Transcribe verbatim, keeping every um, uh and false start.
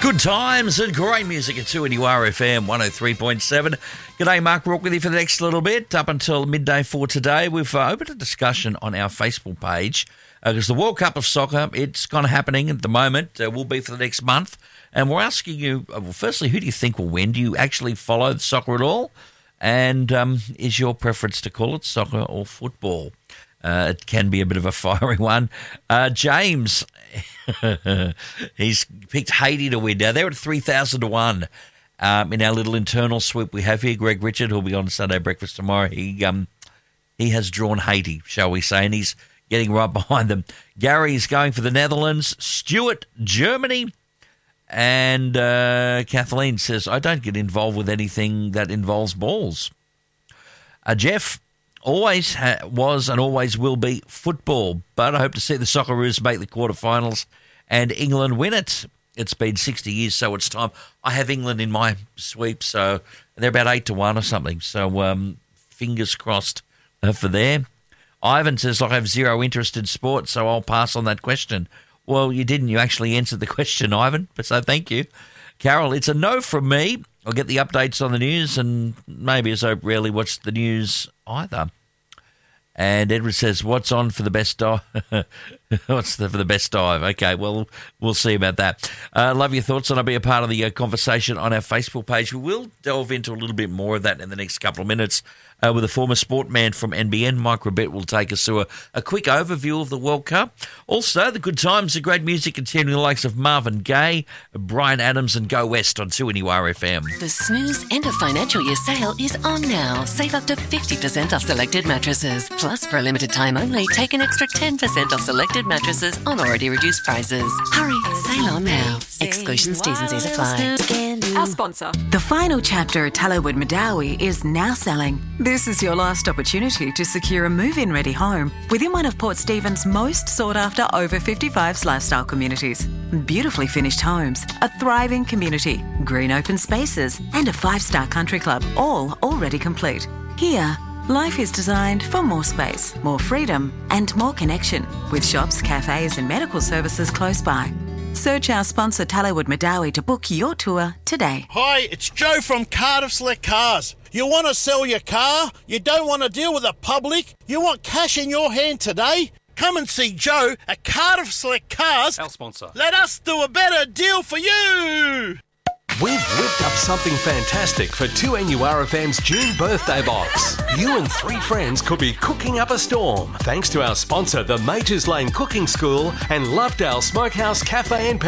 Good times and great music at two N U R F M one oh three point seven. G'day, Mark Rourke with you for the next little bit, up until midday for today. We've uh, opened a discussion on our Facebook page because uh, the World Cup of Soccer, it's kind of happening at the moment, uh, will be for the next month. And we're asking you, uh, well, firstly, who do you think will win? Do you actually follow the soccer at all? And um, is your preference to call it soccer or football? Uh, it can be a bit of a fiery one. Uh, James, he's picked Haiti to win. Now, they're at three thousand to one um, in our little internal sweep we have here. Greg Richard, who'll be on Sunday Breakfast tomorrow, he um, he has drawn Haiti, shall we say, and he's getting right behind them. Gary's going for the Netherlands. Stuart, Germany. And uh, Kathleen says, I don't get involved with anything that involves balls. Uh, Jeff, always ha- was and always will be football, but I hope to see the Socceroos make the quarterfinals and England win it. It's been sixty years, so it's time. I have England in my sweep, so they're about eight to one or something. So um, fingers crossed uh, for there. Ivan says, I have zero interest in sport, so I'll pass on that question. Well, you didn't. You actually answered the question, Ivan, so thank you. Carol, it's a no from me. I'll get the updates on the news, and maybe as I rarely watch the news either. And Edward says, what's on for the best dive? What's the, for the best dive? Okay, well, we'll see about that. Uh, love your thoughts, and I'll be a part of the uh, conversation on our Facebook page. We will delve into a little bit more of that in the next couple of minutes uh, with a former sportman from N B N. Mike Rabet will take us through a, a quick overview of the World Cup. Also, the good times, the great music, continuing the likes of Marvin Gaye, Brian Adams, and Go West on two N U R F M. The Snooze End of Financial Year sale is on now. Save up to fifty percent off selected mattresses. Plus, for a limited time only, take an extra ten percent off selected mattresses on already reduced prices. Hurry, sale on now. Exclusions, T's and C's apply. Our sponsor. The final chapter at Tallowood Madawi is now selling. This is your last opportunity to secure a move-in ready home within one of Port Stephens' most sought-after over fifty-fives lifestyle communities. Beautifully finished homes, a thriving community, green open spaces, and a five-star country club, all already complete. Here, life is designed for more space, more freedom, and more connection, with shops, cafes, and medical services close by. Search our sponsor Tallowood Madawi to book your tour today. Hi, it's Joe from Cardiff Select Cars. You want to sell your car? You don't want to deal with the public? You want cash in your hand today? Come and see Joe at Cardiff Select Cars. Our sponsor. Let us do a better deal for you. We've whipped up something fantastic for two N U R F M's June birthday box. You and three friends could be cooking up a storm thanks to our sponsor, the Majors Lane Cooking School and Lovedale Smokehouse Cafe and